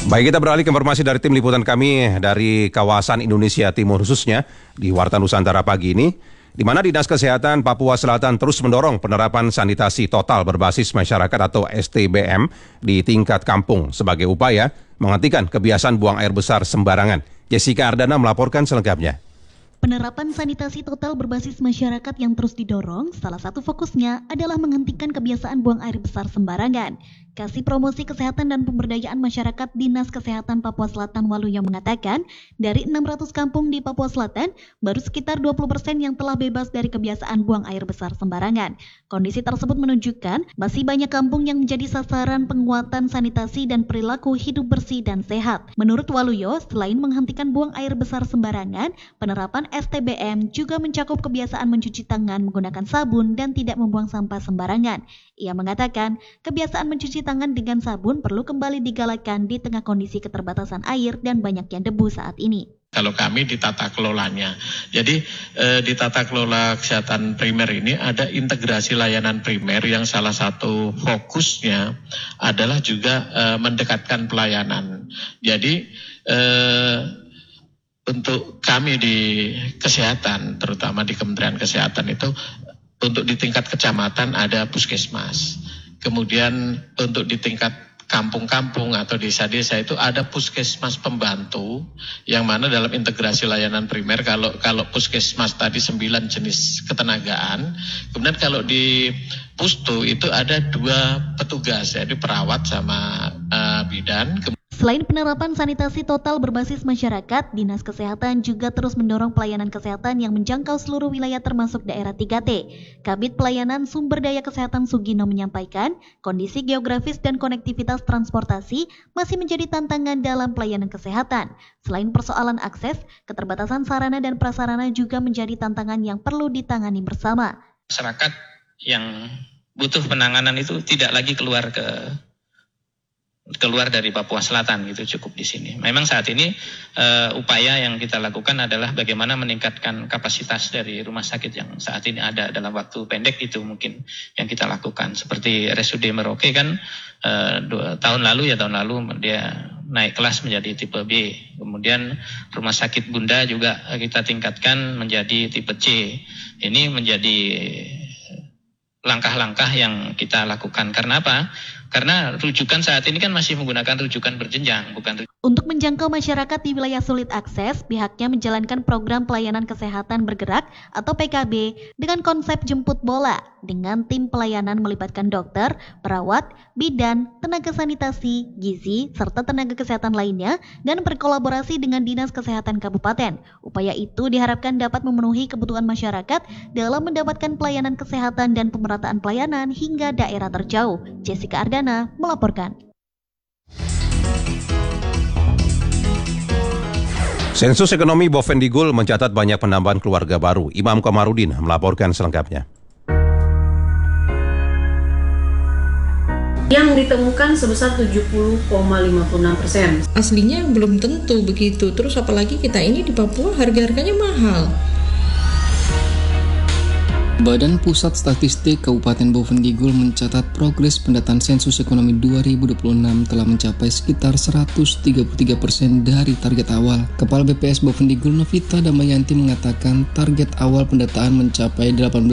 Baik, kita beralih ke informasi dari tim liputan kami dari kawasan Indonesia Timur khususnya di Warta Nusantara pagi ini, di mana Dinas Kesehatan Papua Selatan terus mendorong penerapan sanitasi total berbasis masyarakat atau STBM di tingkat kampung sebagai upaya menghentikan kebiasaan buang air besar sembarangan. Jessica Ardana melaporkan selengkapnya. Penerapan sanitasi total berbasis masyarakat yang terus didorong, salah satu fokusnya adalah menghentikan kebiasaan buang air besar sembarangan. Kasih Promosi Kesehatan dan Pemberdayaan Masyarakat Dinas Kesehatan Papua Selatan Waluyo mengatakan, dari 600 kampung di Papua Selatan, baru sekitar 20% yang telah bebas dari kebiasaan buang air besar sembarangan. Kondisi tersebut menunjukkan masih banyak kampung yang menjadi sasaran penguatan sanitasi dan perilaku hidup bersih dan sehat. Menurut Waluyo, selain menghentikan buang air besar sembarangan, penerapan STBM juga mencakup kebiasaan mencuci tangan menggunakan sabun dan tidak membuang sampah sembarangan. Ia mengatakan, kebiasaan mencuci tangan dengan sabun perlu kembali digalakkan di tengah kondisi keterbatasan air dan banyaknya debu saat ini. Kalau kami di tata kelolanya, jadi di tata kelola kesehatan primer ini ada integrasi layanan primer yang salah satu fokusnya adalah juga mendekatkan pelayanan. Jadi untuk kami di kesehatan, terutama di Kementerian Kesehatan itu, untuk di tingkat kecamatan ada puskesmas. Kemudian untuk di tingkat kampung-kampung atau desa-desa itu ada puskesmas pembantu, yang mana dalam integrasi layanan primer, kalau puskesmas tadi 9 jenis ketenagaan, kemudian kalau di pustu itu ada 2 petugas, yaitu perawat sama bidan. Selain penerapan sanitasi total berbasis masyarakat, Dinas Kesehatan juga terus mendorong pelayanan kesehatan yang menjangkau seluruh wilayah termasuk daerah 3T. Kabid Pelayanan Sumber Daya Kesehatan Sugino menyampaikan, kondisi geografis dan konektivitas transportasi masih menjadi tantangan dalam pelayanan kesehatan. Selain persoalan akses, keterbatasan sarana dan prasarana juga menjadi tantangan yang perlu ditangani bersama. Masyarakat yang butuh penanganan itu tidak lagi keluar dari Papua Selatan, gitu, cukup di sini. Memang saat ini upaya yang kita lakukan adalah bagaimana meningkatkan kapasitas dari rumah sakit yang saat ini ada dalam waktu pendek, itu mungkin yang kita lakukan. Seperti RSUD Merauke kan tahun lalu dia naik kelas menjadi tipe B. Kemudian rumah sakit Bunda juga kita tingkatkan menjadi tipe C. Ini menjadi langkah-langkah yang kita lakukan. Karena apa? Karena rujukan saat ini kan masih menggunakan rujukan berjenjang, bukan Untuk menjangkau masyarakat di wilayah sulit akses, pihaknya menjalankan program pelayanan kesehatan bergerak atau PKB dengan konsep jemput bola, dengan tim pelayanan melibatkan dokter, perawat, bidan, tenaga sanitasi, gizi, serta tenaga kesehatan lainnya, dan berkolaborasi dengan Dinas Kesehatan Kabupaten. Upaya itu diharapkan dapat memenuhi kebutuhan masyarakat dalam mendapatkan pelayanan kesehatan dan pemerataan pelayanan hingga daerah terjauh. Jessica Ardana melaporkan. Sensus Ekonomi Bovendigul mencatat banyak penambahan keluarga baru. Imam Komarudin melaporkan selengkapnya. Yang ditemukan sebesar 70,56%. Aslinya belum tentu begitu. Terus apalagi kita ini di Papua harga-harganya mahal. Badan Pusat Statistik Kabupaten Bovendigul mencatat progres pendataan sensus ekonomi 2026 telah mencapai sekitar 133% dari target awal. Kepala BPS Bovendigul Novita Damayanti mengatakan target awal pendataan mencapai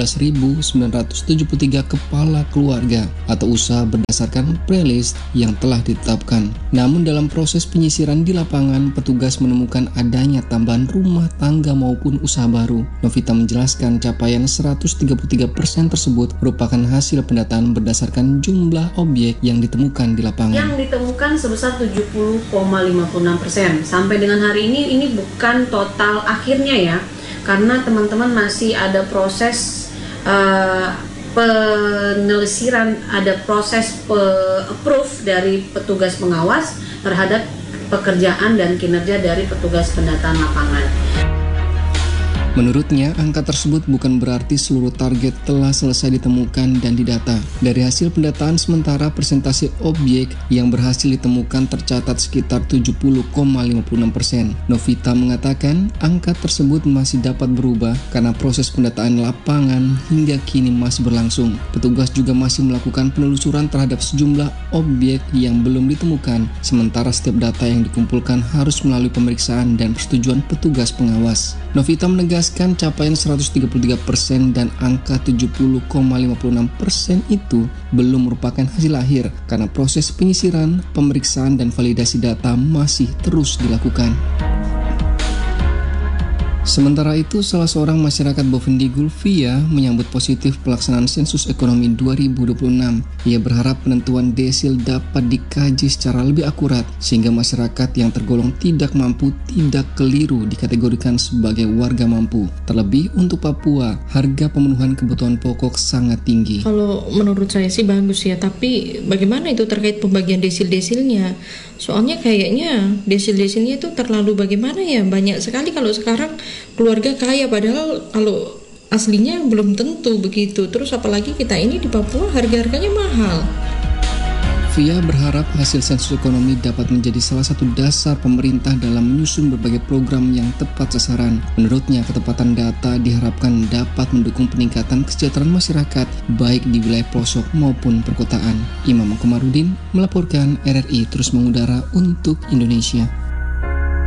18.973 kepala keluarga atau usaha berdasarkan prelist yang telah ditetapkan. Namun dalam proses penyisiran di lapangan, petugas menemukan adanya tambahan rumah tangga maupun usaha baru. Novita menjelaskan capaian 133% tersebut merupakan hasil pendataan berdasarkan jumlah objek yang ditemukan di lapangan. Yang ditemukan sebesar 70,56%. Sampai dengan hari ini bukan total akhirnya ya, karena teman-teman masih ada proses penelisiran, ada proses approve dari petugas pengawas terhadap pekerjaan dan kinerja dari petugas pendataan lapangan. Menurutnya, angka tersebut bukan berarti seluruh target telah selesai ditemukan dan didata. Dari hasil pendataan sementara, persentase objek yang berhasil ditemukan tercatat sekitar 70,56%. Novita mengatakan, angka tersebut masih dapat berubah karena proses pendataan lapangan hingga kini masih berlangsung. Petugas juga masih melakukan penelusuran terhadap sejumlah objek yang belum ditemukan, sementara setiap data yang dikumpulkan harus melalui pemeriksaan dan persetujuan petugas pengawas. Novita menegaskan capaian 133% dan angka 70,56% itu belum merupakan hasil akhir karena proses penyisiran, pemeriksaan, dan validasi data masih terus dilakukan. Sementara itu, salah seorang masyarakat Bovendigul, Via, menyambut positif pelaksanaan sensus ekonomi 2026. Ia berharap penentuan desil dapat dikaji secara lebih akurat sehingga masyarakat yang tergolong tidak mampu tidak keliru dikategorikan sebagai warga mampu. Terlebih untuk Papua, harga pemenuhan kebutuhan pokok sangat tinggi. Kalau menurut saya sih bagus ya, tapi bagaimana itu terkait pembagian desil-desilnya? Soalnya kayaknya desil-desilnya itu terlalu bagaimana ya, banyak sekali kalau sekarang keluarga kaya, padahal kalau aslinya belum tentu begitu. Terus apalagi kita ini di Papua harga-harganya mahal. Via berharap hasil sensus ekonomi dapat menjadi salah satu dasar pemerintah dalam menyusun berbagai program yang tepat sasaran. Menurutnya, ketepatan data diharapkan dapat mendukung peningkatan kesejahteraan masyarakat baik di wilayah pelosok maupun perkotaan. Imam Komarudin melaporkan, RRI terus mengudara untuk Indonesia.